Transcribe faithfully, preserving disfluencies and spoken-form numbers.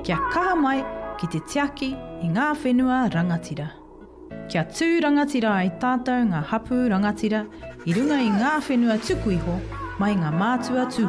Kia kaha mai ki te tiaki i ngā whenua rangatira. Kia tū rangatira ai tātou ngā hapu rangatira i runga i ngā whenua tuku iho mai ngā mātua tū.